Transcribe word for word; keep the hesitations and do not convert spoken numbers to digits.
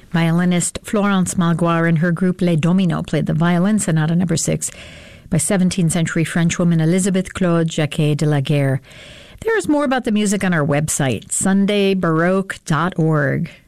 Violinist Florence Malgoire and her group Les Dominos played the Violin Sonata number six by seventeenth century Frenchwoman Elisabeth Claude Jacquet de la Guerre. There's more about the music on our website, sunday baroque dot org.